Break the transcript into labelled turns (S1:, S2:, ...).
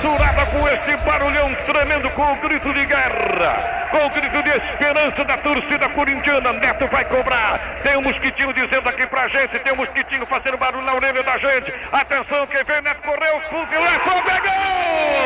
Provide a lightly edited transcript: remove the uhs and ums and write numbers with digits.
S1: misturada com esse barulhão tremendo, com o grito de guerra, com o grito de esperança da torcida corintiana. Neto vai cobrar. Tem um mosquitinho dizendo aqui pra gente, tem um mosquitinho fazendo barulho na orelha da gente. Atenção, quem vem, Neto correu, fuzilar, pegou!